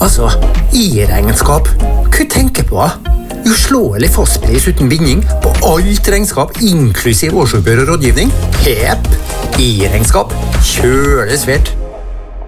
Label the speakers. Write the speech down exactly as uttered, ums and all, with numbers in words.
Speaker 1: Altså, i-regnskap. Hva tenker på? Uslåelig fastpris uten binding på alt regnskap, inklusiv årsoppgjør og rådgivning. Hepp! I-regnskap. Kjølig svært.